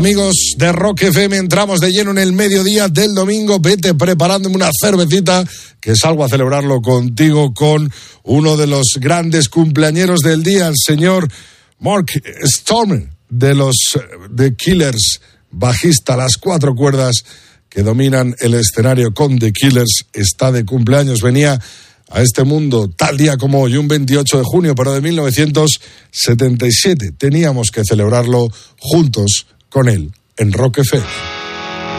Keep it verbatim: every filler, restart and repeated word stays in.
Amigos de Rock F M, entramos de lleno en el mediodía del domingo. Vete preparándome una cervecita, que salgo a celebrarlo contigo con uno de los grandes cumpleañeros del día, el señor Mark Stormer, de los The Killers, bajista, las cuatro cuerdas que dominan el escenario con The Killers. Está de cumpleaños, venía a este mundo tal día como hoy, un veintiocho de junio, pero de mil novecientos setenta y siete. Teníamos que celebrarlo juntos con él en Rock F M.